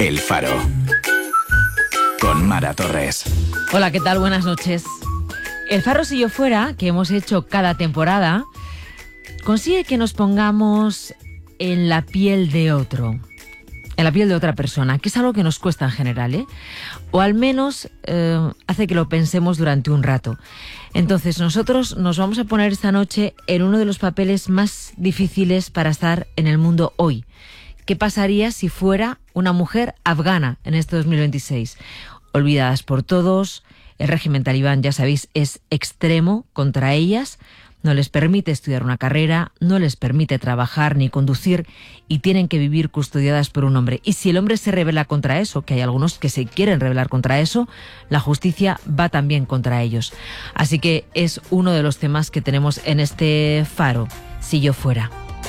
El Faro. Con Mara Torres. Hola, ¿qué tal? Buenas noches. El Faro Si Yo Fuera, que hemos hecho cada temporada, consigue que nos pongamos en la piel de otro, en la piel de otra persona, que es algo que nos cuesta en general, ¿eh? O al menos hace que lo pensemos durante un rato. Entonces nosotros nos vamos a poner esta noche en uno de los papeles más difíciles para estar en el mundo hoy. ¿Qué pasaría si fuera una mujer afgana en este 2026? Olvidadas por todos, el régimen talibán, ya sabéis, es extremo contra ellas, no les permite estudiar una carrera, no les permite trabajar ni conducir y tienen que vivir custodiadas por un hombre. Y si el hombre se rebela contra eso, que hay algunos que se quieren rebelar contra eso, la justicia va también contra ellos. Así que es uno de los temas que tenemos en este Faro, Si Yo Fuera.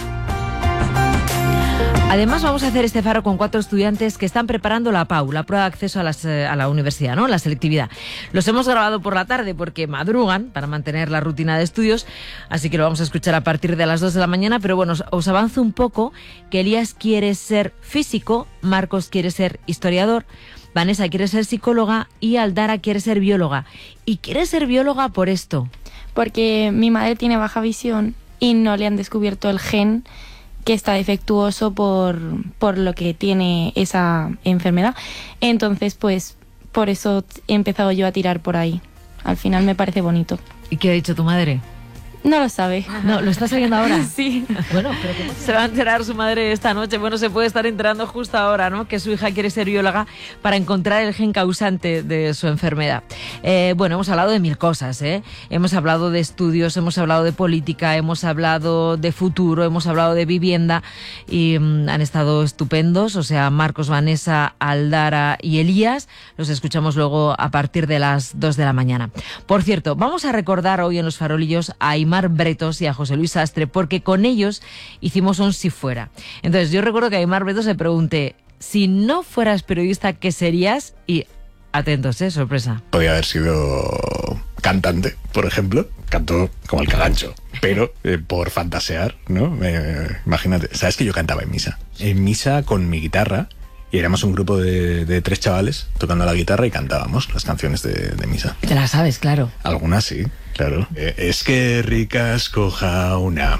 Además vamos a hacer este faro con 4 estudiantes que están preparando la PAU, la prueba de acceso a la universidad, ¿no? La selectividad. Los hemos grabado por la tarde porque madrugan para mantener la rutina de estudios, así que lo vamos a escuchar a partir de las 2 de la mañana, pero bueno, os avanzo un poco que Elías quiere ser físico, Marcos quiere ser historiador, Vanessa quiere ser psicóloga y Aldara quiere ser bióloga. Y quiere ser bióloga por esto. Porque mi madre tiene baja visión y no le han descubierto el gen que está defectuoso por lo que tiene esa enfermedad. Entonces, pues, por eso he empezado yo a tirar por ahí. Al final me parece bonito. ¿Y qué ha dicho tu madre? No lo sabe. No, ¿lo está sabiendo ahora? Sí. Bueno, pero ¿cómo se va a enterar su madre esta noche? Bueno, se puede estar enterando justo ahora, ¿no? Que su hija quiere ser bióloga para encontrar el gen causante de su enfermedad. Bueno, hemos hablado de mil cosas, ¿eh? Hemos hablado de estudios, hemos hablado de política, hemos hablado de futuro, hemos hablado de vivienda y han estado estupendos. O sea, Marcos, Vanessa, Aldara y Elías. Los escuchamos luego a partir de las 2 de la mañana. Por cierto, vamos a recordar hoy en Los Farolillos a Aimar Bretos y a José Luis Sastre, porque con ellos hicimos un Si Fuera. Entonces yo recuerdo que a Aimar Bretos le pregunté, si no fueras periodista, ¿qué serías? Y atentos, sorpresa. Podría haber sido cantante, por ejemplo. Canto como el cagancho, pero por fantasear, ¿no? Imagínate, ¿sabes que yo cantaba en misa? En misa con mi guitarra. Y éramos un grupo de 3 chavales tocando la guitarra y cantábamos las canciones de misa. Te las sabes, claro. Algunas sí, claro. Es que ricas coja una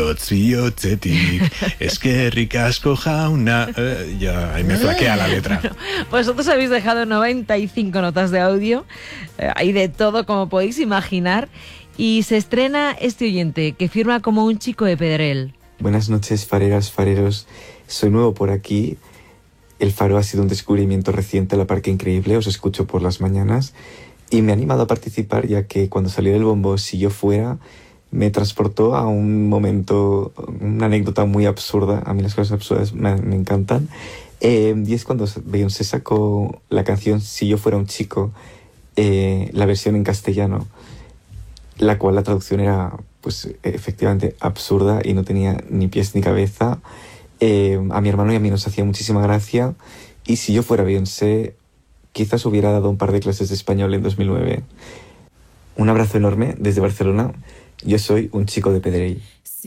biotzetik. Es que ricas coja una... ya, ahí me flaquea la letra. Bueno, vosotros habéis dejado 95 notas de audio. Hay de todo, como podéis imaginar. Y se estrena este oyente que firma como un chico de Pedrell. Buenas noches, fareras, fareros. Soy nuevo por aquí. El Faro ha sido un descubrimiento reciente a la par que increíble, os escucho por las mañanas y me ha animado a participar ya que cuando salió del bombo Si Yo Fuera me transportó a un momento, una anécdota muy absurda. A mí las cosas absurdas me encantan, y es cuando Beyoncé sacó la canción Si Yo Fuera un Chico, la versión en castellano, la cual la traducción era pues efectivamente absurda y no tenía ni pies ni cabeza. A mi hermano y a mí nos hacía muchísima gracia y si yo fuera Beyoncé quizás hubiera dado un par de clases de español en 2009. Un abrazo enorme desde Barcelona. Yo soy un chico de Pedrell.